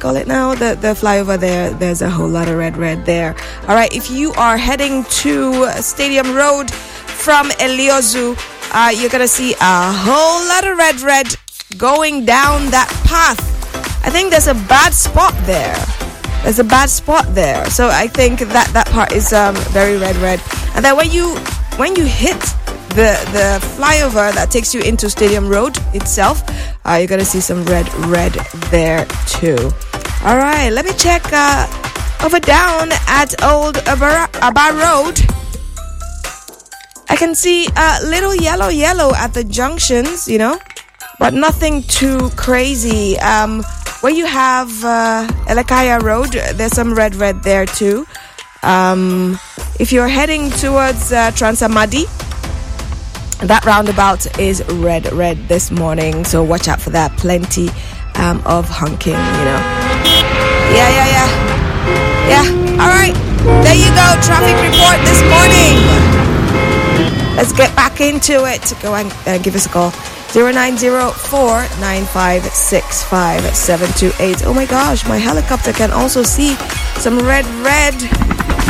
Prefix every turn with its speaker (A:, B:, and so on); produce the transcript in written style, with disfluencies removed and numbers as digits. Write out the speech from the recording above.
A: call it now? The flyover there. There's a whole lot of red there. All right, if you are heading to Stadium Road from Eliozu, you're gonna see a whole lot of red going down that path. I think there's a bad spot there. So I think that part is very red. And then when you hit the flyover that takes you into Stadium Road itself, you're gonna see some red there too. All right, let me check over down at Old Aba Road. I can see a little yellow at the junctions, but nothing too crazy. Where you have Elekaya Road, there's some red there too. If you're heading towards Transamadi, that roundabout is red this morning, so watch out for that. Plenty of honking, Yeah. All right, there you go. Traffic report this morning. Let's get back into it. Go and give us a call. 0904-9565728. Oh my gosh, my helicopter can also see some red